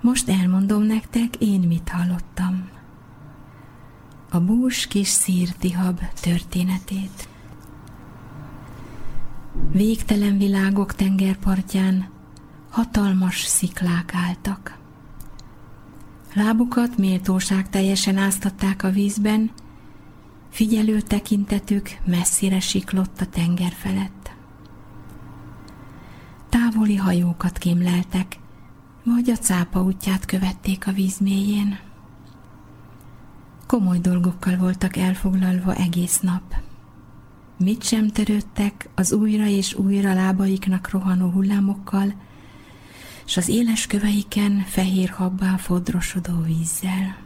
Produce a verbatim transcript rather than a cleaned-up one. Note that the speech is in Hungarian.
Most elmondom nektek, én mit hallottam. A bús kis szírtihab történetét. Végtelen világok tengerpartján hatalmas sziklák álltak. Lábukat méltóság teljesen áztatták a vízben, figyelő tekintetük messzire siklott a tenger felett. Távoli hajókat kémleltek, vagy a cápa útját követték a víz mélyén. Komoly dolgokkal voltak elfoglalva egész nap. Mit sem törődtek az újra és újra lábaiknak rohanó hullámokkal, s az éles köveiken fehér habbá fodrosodó vízzel.